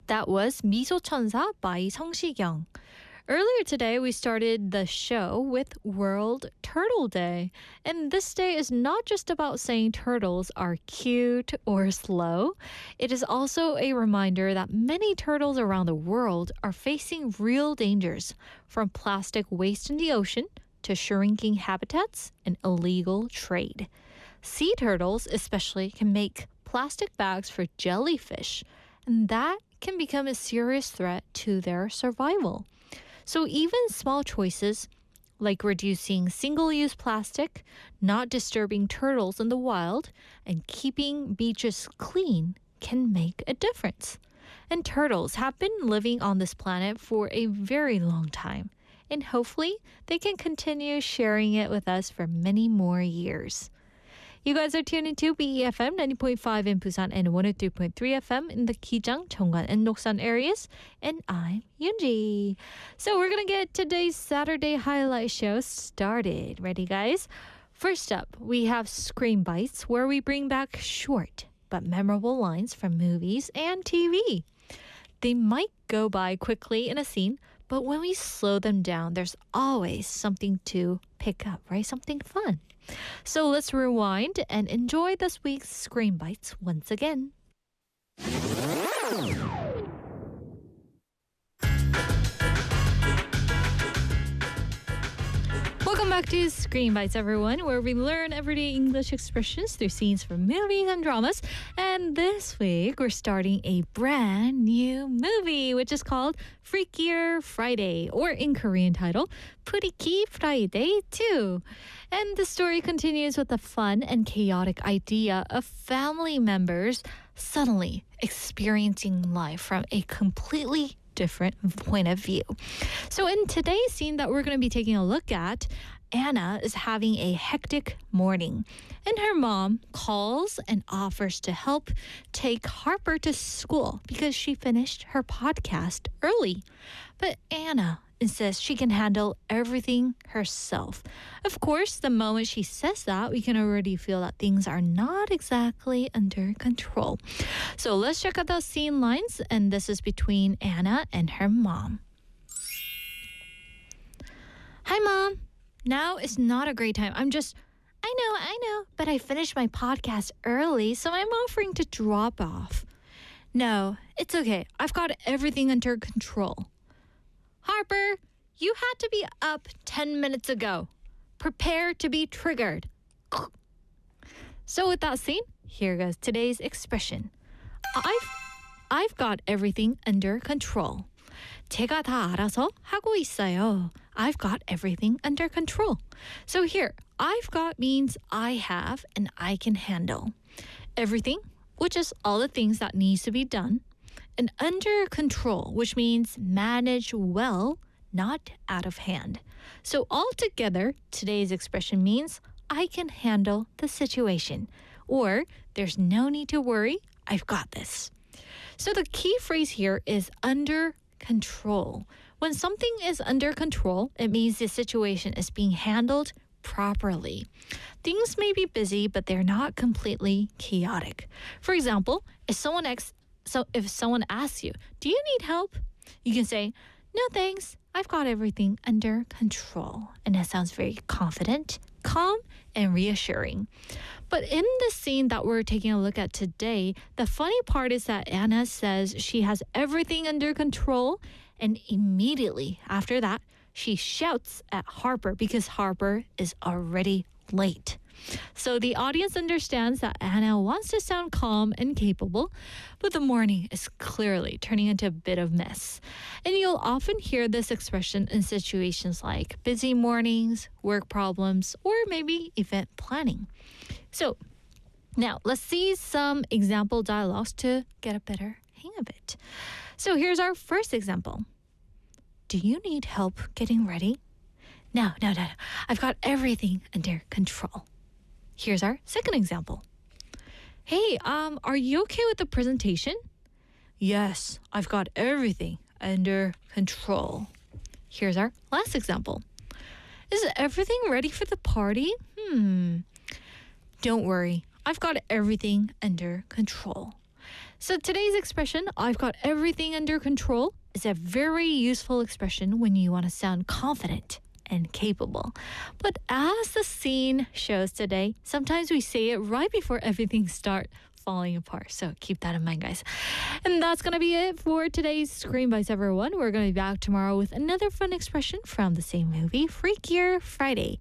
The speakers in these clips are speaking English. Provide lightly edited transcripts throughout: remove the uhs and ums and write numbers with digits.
That was 미소천사 by 성시경. Earlier today, we started the show with World Turtle Day. And this day is not just about saying turtles are cute or slow. It is also a reminder that many turtles around the world are facing real dangers, from plastic waste in the ocean to shrinking habitats and illegal trade. Sea turtles, especially, can make plastic bags for jellyfish, and that can become a serious threat to their survival. So even small choices like reducing single-use plastic, not disturbing turtles in the wild, and keeping beaches clean can make a difference. And turtles have been living on this planet for a very long time, and hopefully they can continue sharing it with us for many more years. You guys are tuned into BEFM 90.5 in Busan and 103.3 FM in the Kijang, Cheongwan, and Noksan areas. And I'm Yoonji. So we're going to get today's Saturday highlight show started. Ready, guys? First up, we have Screen Bites, where we bring back short but memorable lines from movies and TV. They might go by quickly in a scene, but when we slow them down, there's always something to pick up, right? Something fun. So let's rewind and enjoy this week's Screen Bites once again. Welcome back to Screen Bites, everyone, where we learn everyday English expressions through scenes from movies and dramas. And this week, we're starting a brand new movie, which is called Freakier Friday, or in Korean title, Freaky Friday 2. And the story continues with the fun and chaotic idea of family members suddenly experiencing life from a completely different point of view. So in today's scene that we're going to be taking a look at, Anna is having a hectic morning, and her mom calls and offers to help take Harper to school because she finished her podcast early. But Anna insists she can handle everything herself. Of course, the moment she says that, we can already feel that things are not exactly under control. So let's check out those scene lines, and this is between Anna and her mom. Hi, Mom. Now is not a great time. I know, but I finished my podcast early, so I'm offering to drop off. No, it's okay. I've got everything under control. Harper, you had to be up 10 minutes ago. Prepare to be triggered. So with that scene, here goes today's expression. I've got everything under control. 제가 다 알아서 하고 있어요. I've got everything under control. So here, I've got means I have and I can handle. Everything, which is all the things that needs to be done. And under control, which means manage well, not out of hand. So altogether, today's expression means I can handle the situation. Or there's no need to worry, I've got this. So the key phrase here is under control. When something is under control, it means the situation is being handled properly. Things may be busy, but they're not completely chaotic. For example, if someone asks you, do you need help? You can say, no thanks, I've got everything under control. And that sounds very confident, calm, and reassuring. But in the scene that we're taking a look at today, the funny part is that Anna says she has everything under control, and immediately after that, she shouts at Harper because Harper is already late. So the audience understands that Anna wants to sound calm and capable, but the morning is clearly turning into a bit of mess. And you'll often hear this expression in situations like busy mornings, work problems, or maybe event planning. So now let's see some example dialogues to get a better hang of it. So here's our first example. Do you need help getting ready? No. I've got everything under control. Here's our second example. Hey, are you okay with the presentation? Yes, I've got everything under control. Here's our last example. Is everything ready for the party? Don't worry, I've got everything under control. So today's expression, I've got everything under control, is a very useful expression when you want to sound confident and capable. But as the scene shows today, sometimes we say it right before everything starts falling apart. So keep that in mind, guys. And that's going to be it for today's Screen Bites, everyone. We're going to be back tomorrow with another fun expression from the same movie, Freakier Friday.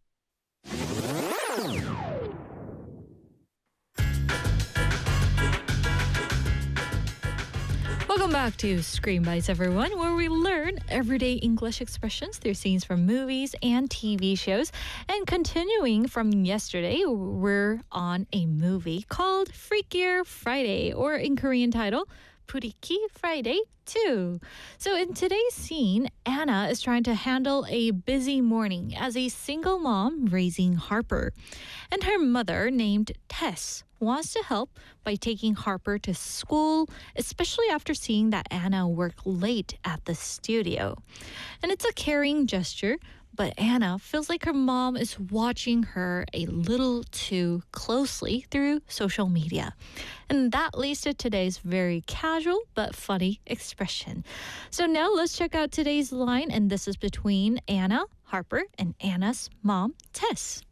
Welcome back to Screen Bites, everyone, where we learn everyday English expressions through scenes from movies and TV shows. And continuing from yesterday, we're on a movie called Freakier Friday, or in Korean title, Freaky Friday 2. So in today's scene, Anna is trying to handle a busy morning as a single mom raising Harper. And her mother, named Tess, wants to help by taking Harper to school, especially after seeing that Anna work late at the studio. And it's a caring gesture, but Anna feels like her mom is watching her a little too closely through social media. And that leads to today's very casual but funny expression. So now let's check out today's line, and this is between Anna, Harper, and Anna's mom, Tess.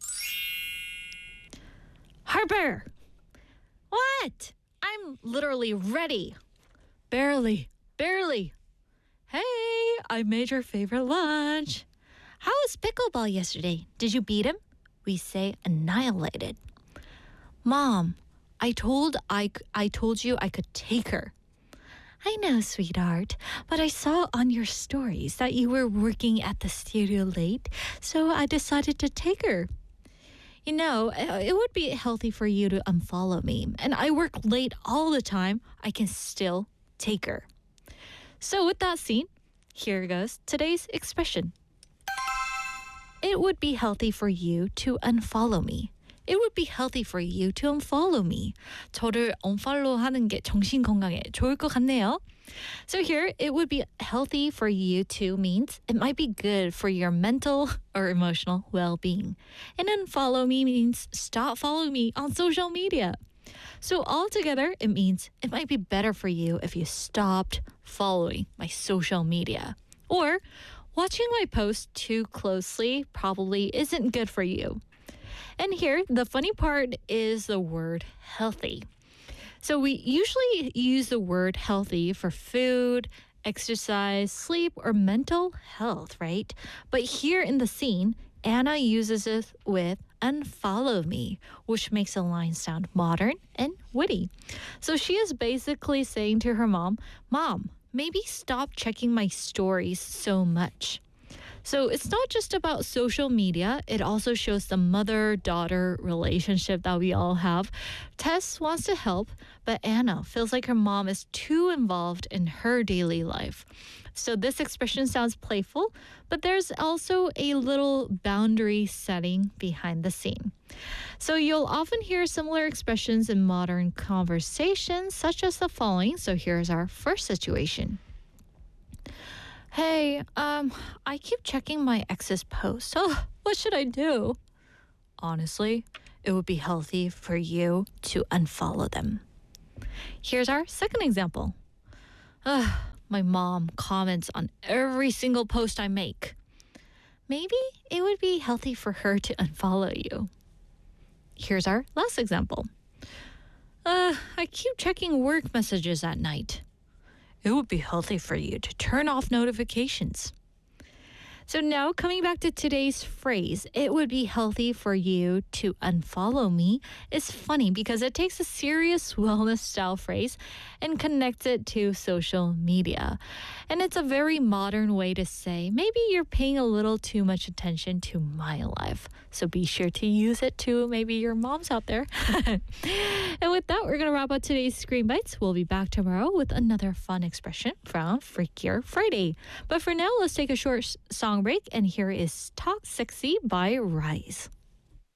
Harper! What? I'm literally ready. Barely. Hey, I made your favorite lunch. How was pickleball yesterday? Did you beat him? We say annihilated. Mom, I told you I could take her. I know, sweetheart, but I saw on your stories that you were working at the studio late, so I decided to take her. You know, it would be healthy for you to unfollow me, and I work late all the time. I can still take her. So with that scene, here goes today's expression. It would be healthy for you to unfollow me. It would be healthy for you to unfollow me. 저를 unfollow 하는 게 정신 건강에 좋을 것 같네요. So here, it would be healthy for you to means it might be good for your mental or emotional well-being. And unfollow me means stop following me on social media. So altogether, it means it might be better for you if you stopped following my social media. Or watching my posts too closely probably isn't good for you. And here, the funny part is the word healthy. So we usually use the word healthy for food, exercise, sleep, or mental health, right? But here in the scene, Anna uses it with unfollow me, which makes the line sound modern and witty. So she is basically saying to her mom, Mom, maybe stop checking my stories so much. So it's not just about social media. It also shows the mother-daughter relationship that we all have. Tess wants to help, but Anna feels like her mom is too involved in her daily life. So this expression sounds playful, but there's also a little boundary setting behind the scene. So you'll often hear similar expressions in modern conversations, such as the following. So here's our first situation. Hey, I keep checking my ex's posts. Oh, what should I do? Honestly, it would be healthy for you to unfollow them. Here's our second example. My mom comments on every single post I make. Maybe it would be healthy for her to unfollow you. Here's our last example. I keep checking work messages at night. It would be healthy for you to turn off notifications. So now coming back to today's phrase, it would be healthy for you to unfollow me, is funny because it takes a serious wellness style phrase and connects it to social media. And it's a very modern way to say, maybe you're paying a little too much attention to my life. So be sure to use it to maybe your moms out there. And with that, we're going to wrap up today's Screen Bites. We'll be back tomorrow with another fun expression from Freakier Friday. But for now, let's take a short song break, and here is Talk Sexy by Rise.